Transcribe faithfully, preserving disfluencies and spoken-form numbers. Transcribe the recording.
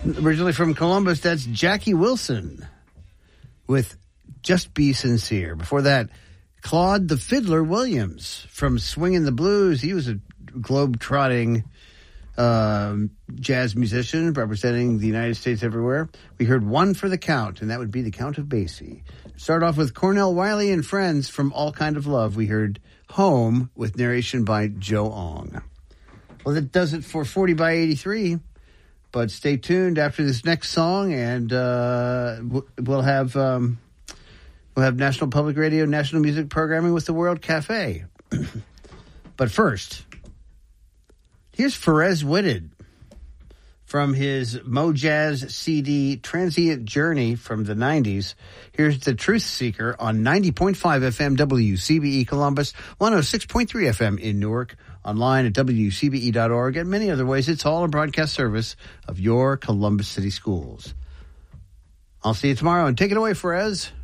Originally from Columbus, that's Jackie Wilson with Just Be Sincere. Before that, Claude the Fiddler Williams from Swingin' the Blues. He was a globe-trotting uh, jazz musician representing the United States everywhere. We heard One for the Count, and that would be the Count of Basie. Start off with Cornell Wiley and Friends from All Kind of Love. We heard Home with narration by Joe Ong. Well, that does it for forty by eighty-three. But stay tuned after this next song, and uh, we'll have um, we'll have National Public Radio, National Music Programming with the World Cafe. But first, here's Perez Whitted from his Mojazz C D Transient Journey from the nineties. Here's The Truth Seeker on ninety point five F M W C B E Columbus, one oh six point three F M in Newark, online at W C B E dot org, and many other ways. It's all a broadcast service of your Columbus City Schools. I'll see you tomorrow, and take it away, Perez.